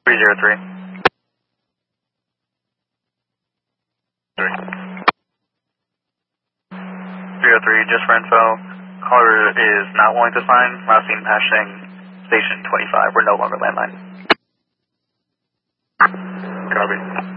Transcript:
303. 303, just for info, caller is not willing to sign, last seen passing station 25, we're no longer landline. Copy.